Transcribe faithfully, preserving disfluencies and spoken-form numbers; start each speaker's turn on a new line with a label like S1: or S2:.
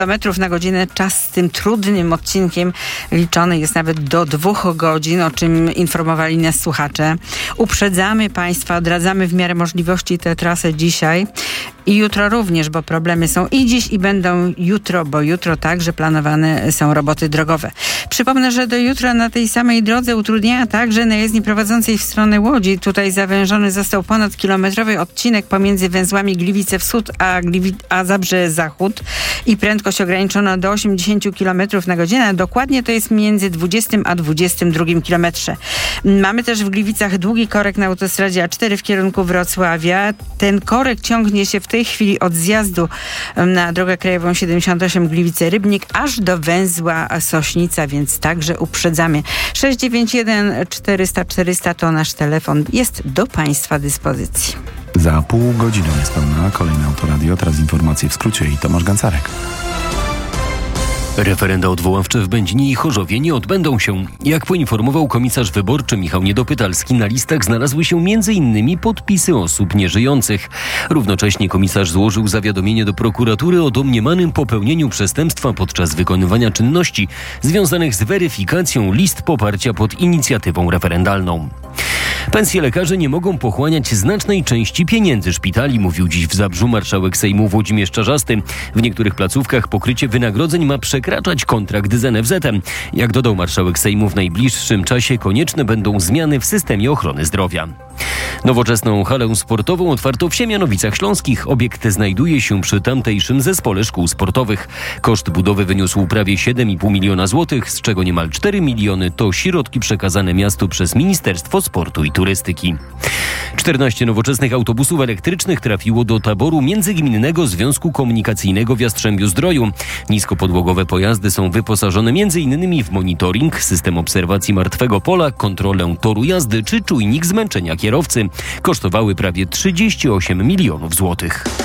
S1: kilometrów na godzinę. Czas z tym trudnym odcinkiem liczony jest nawet do dwóch godzin, o czym informowali nas słuchacze. Uprzedzamy Państwa, odradzamy w miarę możliwości tę trasę dzisiaj i jutro również, bo problemy są i dziś, i będą jutro, bo jutro także planowane są roboty drogowe. Przypomnę, że do jutra na tej samej drodze utrudnienia także na jezdni prowadzącej w stronę Łodzi. Tutaj zawężony został ponadkilometrowy odcinek pomiędzy węzłami Gliwice Wschód a, Gliwi- a Zabrze Zachód i prędkość ograniczona do osiemdziesiąt kilometrów na godzinę. Dokładnie to jest między dwudziestym a dwudziestym drugim kilometrze. Mamy też w Gliwicach długi korek na autostradzie A cztery w kierunku Wrocławia. Ten korek ciągnie się w tej chwili od zjazdu na drogę krajową siedemdziesiąt osiem Gliwice-Rybnik aż do węzła Sośnica, więc także uprzedzamy. sześć dziewięć jeden czterysta czterysta to nasz telefon. Jest do Państwa dyspozycji.
S2: Za pół godziny jest pełna kolejne Autoradio. Teraz informacje w skrócie i Tomasz Gancarek.
S3: Referenda odwoławcze w Będzinie i Chorzowie nie odbędą się. Jak poinformował komisarz wyborczy Michał Niedopytalski, na listach znalazły się między innymi podpisy osób nieżyjących. Równocześnie komisarz złożył zawiadomienie do prokuratury o domniemanym popełnieniu przestępstwa podczas wykonywania czynności związanych z weryfikacją list poparcia pod inicjatywą referendalną. Pensje lekarzy nie mogą pochłaniać znacznej części pieniędzy szpitali, mówił dziś w Zabrzu marszałek Sejmu Włodzimierz Czarzasty. W niektórych placówkach pokrycie wynagrodzeń ma przekraczać kontrakt z en ef zetem. Jak dodał marszałek Sejmu, w najbliższym czasie konieczne będą zmiany w systemie ochrony zdrowia. Nowoczesną halę sportową otwarto w Siemianowicach Śląskich. Obiekt znajduje się przy tamtejszym zespole szkół sportowych. Koszt budowy wyniósł prawie siedem i pół miliona złotych, z czego niemal cztery miliony to środki przekazane miastu przez Ministerstwo Sportu i Turystyki. czternaście nowoczesnych autobusów elektrycznych trafiło do taboru Międzygminnego Związku Komunikacyjnego w Jastrzębiu-Zdroju. Niskopodłogowe pojazdy są wyposażone m.in. w monitoring, system obserwacji martwego pola, kontrolę toru jazdy czy czujnik zmęczenia kierowcy. Kosztowały prawie trzydzieści osiem milionów złotych.